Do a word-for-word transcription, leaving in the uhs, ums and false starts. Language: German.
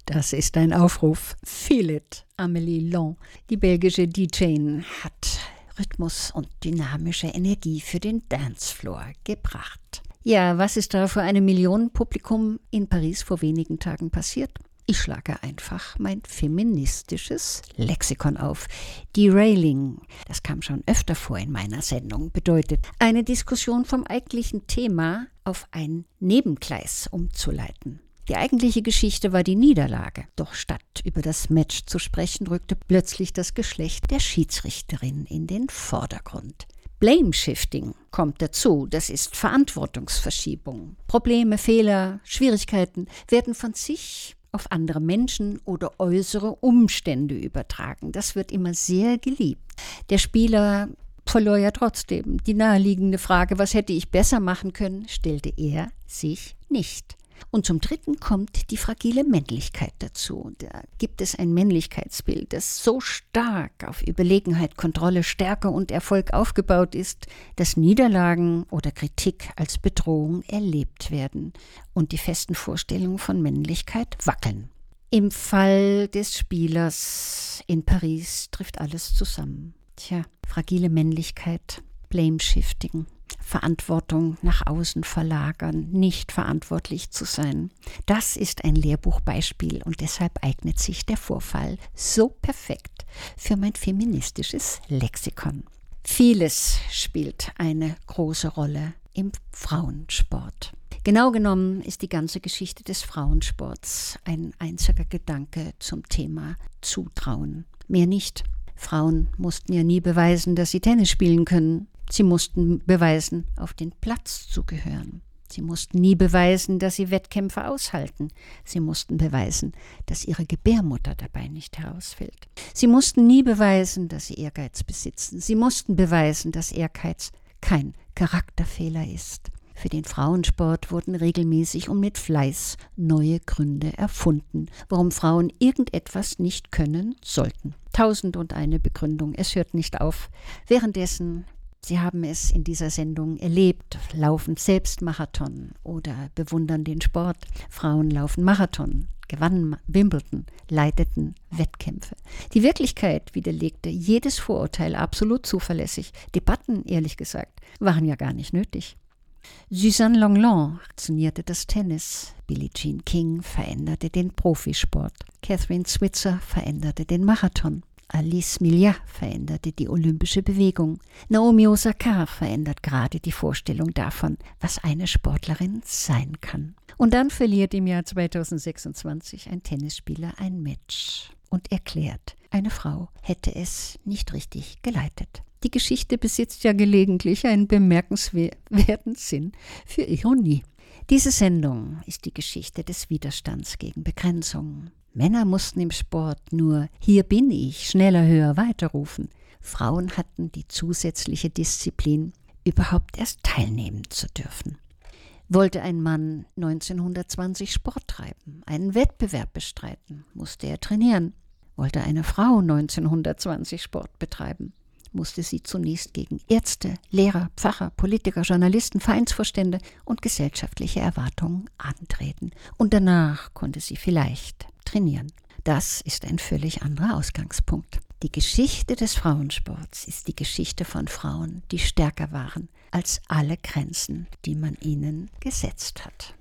Das ist ein Aufruf. Feel it, Amélie Long. Die belgische D J hat Rhythmus und dynamische Energie für den Dancefloor gebracht. Ja, was ist da vor einem Millionenpublikum in Paris vor wenigen Tagen passiert? Ich schlage einfach mein feministisches Lexikon auf. Derailing, das kam schon öfter vor in meiner Sendung, bedeutet, eine Diskussion vom eigentlichen Thema auf ein Nebengleis umzuleiten. Die eigentliche Geschichte war die Niederlage. Doch statt über das Match zu sprechen, rückte plötzlich das Geschlecht der Schiedsrichterin in den Vordergrund. Blame-Shifting kommt dazu, das ist Verantwortungsverschiebung. Probleme, Fehler, Schwierigkeiten werden von sich auf andere Menschen oder äußere Umstände übertragen. Das wird immer sehr geliebt. Der Spieler verlor ja trotzdem. Die naheliegende Frage, was hätte ich besser machen können, stellte er sich nicht. Und zum Dritten kommt die fragile Männlichkeit dazu. Da gibt es ein Männlichkeitsbild, das so stark auf Überlegenheit, Kontrolle, Stärke und Erfolg aufgebaut ist, dass Niederlagen oder Kritik als Bedrohung erlebt werden und die festen Vorstellungen von Männlichkeit wackeln. Im Fall des Spielers in Paris trifft alles zusammen. Tja, fragile Männlichkeit, Blame-Shifting. Verantwortung nach außen verlagern, nicht verantwortlich zu sein. Das ist ein Lehrbuchbeispiel und deshalb eignet sich der Vorfall so perfekt für mein feministisches Lexikon. Vieles spielt eine große Rolle im Frauensport. Genau genommen ist die ganze Geschichte des Frauensports ein einziger Gedanke zum Thema Zutrauen. Mehr nicht. Frauen mussten ja nie beweisen, dass sie Tennis spielen können. Sie mussten beweisen, auf den Platz zu gehören. Sie mussten nie beweisen, dass sie Wettkämpfe aushalten. Sie mussten beweisen, dass ihre Gebärmutter dabei nicht herausfällt. Sie mussten nie beweisen, dass sie Ehrgeiz besitzen. Sie mussten beweisen, dass Ehrgeiz kein Charakterfehler ist. Für den Frauensport wurden regelmäßig und mit Fleiß neue Gründe erfunden, warum Frauen irgendetwas nicht können sollten. Tausend und eine Begründung, es hört nicht auf. Währenddessen Sie haben es in dieser Sendung erlebt, laufen selbst Marathon oder bewundern den Sport. Frauen laufen Marathon, gewannen Wimbledon, leiteten Wettkämpfe. Die Wirklichkeit widerlegte jedes Vorurteil absolut zuverlässig. Debatten, ehrlich gesagt, waren ja gar nicht nötig. Suzanne Lenglen revolutionierte das Tennis. Billie Jean King veränderte den Profisport. Catherine Switzer veränderte den Marathon. Alice Millat veränderte die olympische Bewegung. Naomi Osaka verändert gerade die Vorstellung davon, was eine Sportlerin sein kann. Und dann verliert im Jahr zweitausendsechsundzwanzig ein Tennisspieler ein Match und erklärt, eine Frau hätte es nicht richtig geleitet. Die Geschichte besitzt ja gelegentlich einen bemerkenswerten Sinn für Ironie. Diese Sendung ist die Geschichte des Widerstands gegen Begrenzung. Männer mussten im Sport nur „Hier bin ich, schneller, höher, weiter" rufen. Frauen hatten die zusätzliche Disziplin, überhaupt erst teilnehmen zu dürfen. Wollte ein Mann neunzehnhundertzwanzig Sport treiben, einen Wettbewerb bestreiten, musste er trainieren. Wollte eine Frau neunzehnhundertzwanzig Sport betreiben, musste sie zunächst gegen Ärzte, Lehrer, Pfarrer, Politiker, Journalisten, Vereinsvorstände und gesellschaftliche Erwartungen antreten. Und danach konnte sie vielleicht trainieren. Das ist ein völlig anderer Ausgangspunkt. Die Geschichte des Frauensports ist die Geschichte von Frauen, die stärker waren als alle Grenzen, die man ihnen gesetzt hat.